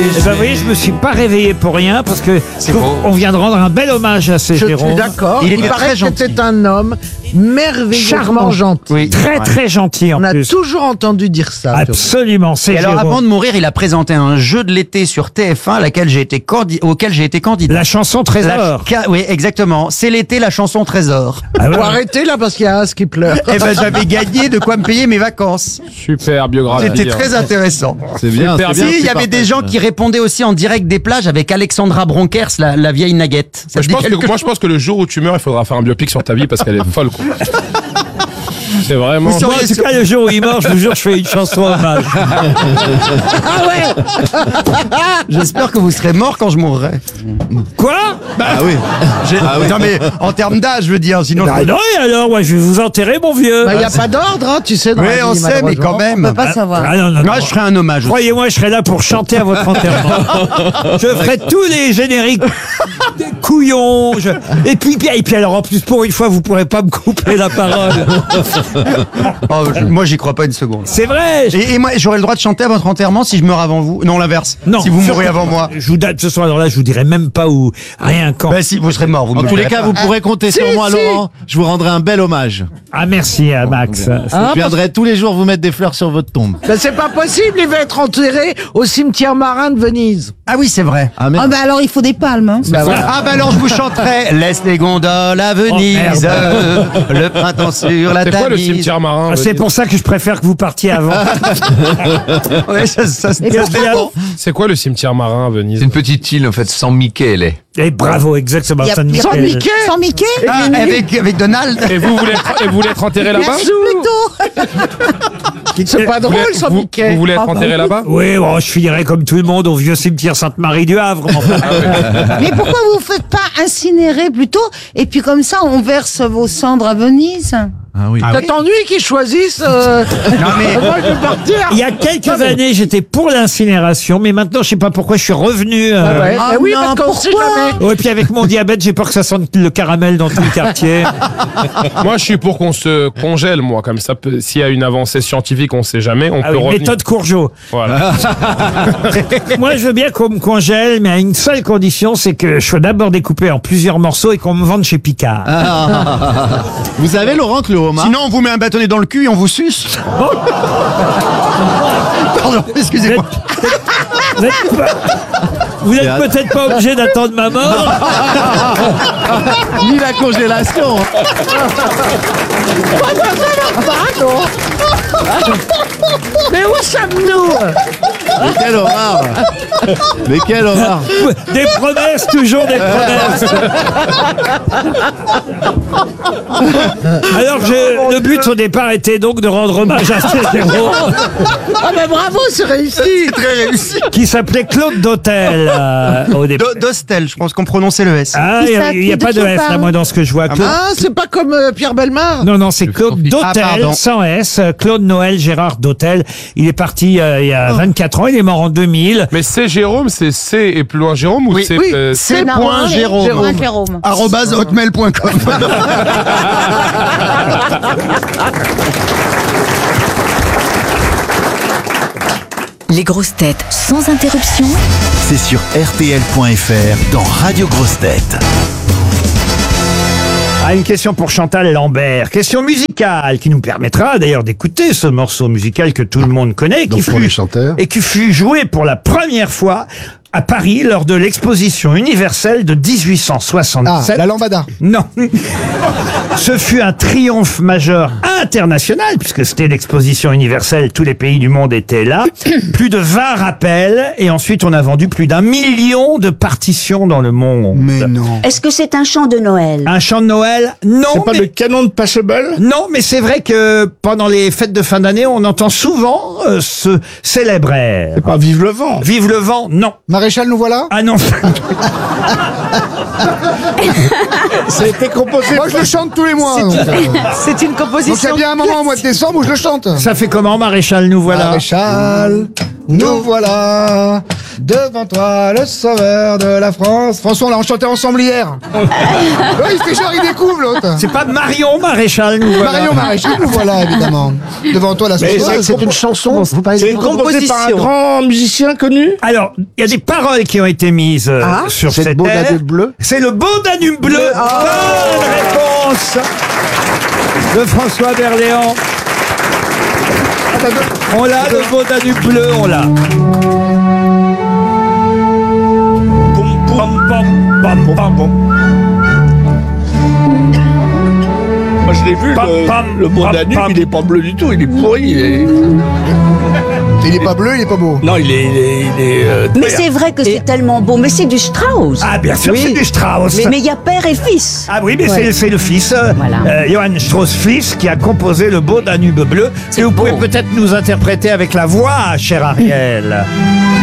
Eh ben, vous voyez, je me suis pas réveillé pour rien parce que on vient de rendre un bel hommage à C. Je Jérôme. suis d'accord. Il était Il paraît très que gentil. c'était un homme merveilleusement gentil. Oui. Très très gentil en On a plus. toujours entendu dire ça. Absolument, c'est Et alors, Jérôme. avant de mourir, il a présenté un jeu de l'été sur TF1 auquel j'ai été candidat. La chanson Trésor. Oui, exactement. C'est l'été, la chanson Trésor. Ah ouais. Faut arrêter là parce qu'il y a un qui pleure. Eh ben, j'avais gagné de quoi me payer mes vacances. Super biographie. C'était très intéressant. C'est bien. Super c'est bien Si, que il tu y avait des partages. gens qui répondaient aussi en direct des plages avec Alexandra Bronkers, la vieille naguette. Ça te dit quelque Moi, je pense que le jour où tu meurs, il faudra faire un biopic sur ta vie parce qu'elle est folle, quoi. C'est vraiment. Vous Moi, en tout cas, le jour où il meurt, je vous jure, je fais une chanson hommage. Ah ouais. J'espère que vous serez mort quand je mourrai. Quoi? Ah oui. Non mais en termes d'âge, je veux dire, sinon. Ah non, et alors, moi, je vais vous enterrer, mon vieux. Il n'y a pas d'ordre, hein, tu sais. Dans Oui, la on vie, sait, mais quand malheureusement. même. Pas savoir. Ah non, non, non. Moi, je ferai un hommage. Aussi. Croyez-moi, je serai là pour chanter à votre enterrement. Je ferai tous les génériques des couillons. Et puis alors, en plus, pour une fois, vous pourrez pas me couper la parole. Oh, moi, j'y crois pas une seconde. C'est vrai. Et moi, j'aurai le droit de chanter à votre enterrement si je meurs avant vous. Non, l'inverse. Non. Si vous mourrez avant moi. Je vous date ce soir, alors là, je vous dirai même pas où, rien quand. Ben si, vous serez mort. Vous En me tous les le cas, direz vous pas. pourrez compter sur moi, Laurent. Je vous rendrai un bel hommage. Ah, merci à Max. Je viendrai tous les jours vous mettre des fleurs sur votre tombe. Ben, c'est pas possible, il va être enterré au cimetière marin de Venise. Ah oui, c'est vrai. Ah, mais Ah bah alors il faut des palmes. Hein. Ben, voilà. Ah bah alors je vous chanterai Laisse les gondoles à Venise, le printemps sur la C'est quoi le Tamise. cimetière marin? Ah, c'est pour ça que je préfère que vous partiez avant. Ouais, ça se Pourquoi C'est quoi le cimetière marin à Venise? C'est une petite île en fait, sans Mickey elle est. Et bravo, exactement. San Sans Michel. Mickey. Sans Mickey Ah, avec Donald. Et vous voulez être enterré là-bas? Plutôt. C'est pas drôle, sans vous Mickey. voulez être enterré là-bas? Oui, bon, je finirai comme tout le monde au vieux cimetière Sainte-Marie du Havre. Enfin, Mais pourquoi vous ne faites pas incinérer plutôt et puis comme ça on verse vos cendres à Venise? Ah oui. Ça t'ennuie qu'ils choisissent Non mais moi, je vais partir. il y a quelques années, j'étais pour l'incinération, mais maintenant, je sais pas pourquoi je suis revenu. Ah ouais. Ah Ben oui, non, parce qu'on sait pourquoi jamais. Ouais, puis avec mon diabète, j'ai peur que ça sente le caramel dans tout le quartier. Moi, je suis pour qu'on se congèle, moi, comme ça. S'il y a une avancée scientifique, on sait jamais, on Ah peut oui, revenir. méthode Courgeot. Voilà. Moi, je veux bien qu'on me congèle, mais à une seule condition, c'est que je sois d'abord découpé en plusieurs morceaux et qu'on me vende chez Picard. Vous savez, Laurent, que le homard. sinon on vous met un bâtonnet dans le cul et on vous suce. Pardon, excusez-moi. Vous n'êtes peut-être pas obligé d'attendre ma mort. Ni la congélation. Mais où sommes-nous? Mais quel homard. Mais quel homard. Des promesses, toujours des promesses. Alors, le but au départ était donc de rendre hommage à C. Jérôme, Ah ben bravo, c'est réussi. Très réussi. qui s'appelait Claude Dautel au départ. D'Hostel, je pense qu'on prononçait le S. Ah, il n'y a pas de S là, moi, dans ce que je vois. Claude. Ah, c'est pas comme Pierre Bellemare. Non, c'est Claude Ah, Dautel, pardon. sans S. Claude Noël Gérard Dautel. Il est parti il y a 24 ans, il est mort en 2000. Mais c'est Jérôme, c'est C et plus loin Jérôme ou Oui, c'est oui. C'est C.Jérôme. Jérôme. @hotmail.com. Les grosses têtes sans interruption. C'est sur RTL.fr dans Radio Grosses Têtes. Ah, une question pour Chantal Lambert. Question musicale qui nous permettra d'ailleurs d'écouter ce morceau musical que tout le monde connaît et qui fut joué pour la première fois à Paris lors de l'exposition universelle de 1867. La lambada. Non. Ce fut un triomphe majeur international, puisque c'était l'exposition universelle, tous les pays du monde étaient là. Plus de 20 rappels, et ensuite on a vendu plus d'1 million de partitions dans le monde. Mais non. Est-ce que c'est un chant de Noël? Un chant de Noël? Non. C'est pas mais... le canon de Pachelbel? Non, mais c'est vrai que pendant les fêtes de fin d'année, on entend souvent ce célèbre air. C'est pas Vive le vent. Vive le vent? Non. Maréchal, nous voilà? Ah non. Ça a été composé. Moi, je le chante tous les mois. C'est une Donc, il y composition. a bien un moment au mois de décembre où je le chante. Ça fait comment, Maréchal, nous voilà? Maréchal, nous voilà. Devant toi, le sauveur de la France. François, on l'a chanté ensemble hier. Oui, c'est genre, il découvre l'autre. C'est pas Marion Maréchal, nous voilà. Marion Maréchal, nous voilà, évidemment. Devant toi, la sauveuse. C'est une chanson. Vous parlez C'est de composé par un grand musicien connu. Alors, il y a des paroles qui ont été mises sur c'est cette le beau air. Danube bleu. C'est le beau Danube bleu. Bonne réponse de François Berléand. On l'a, le beau Danube bleu, on l'a. Moi je l'ai vu, le beau Danube, il est pas bleu du tout, il est pourri. Il est pas bleu, il est pas beau. Non, il est Mais c'est vrai que c'est tellement beau, mais c'est du Strauss. Ah, bien sûr, c'est du Strauss. Mais il y a père et fils. Ah oui, mais c'est le fils, Johann Strauss fils, qui a composé le beau Danube bleu. Et vous pouvez peut-être nous interpréter avec la voix, cher Ariel.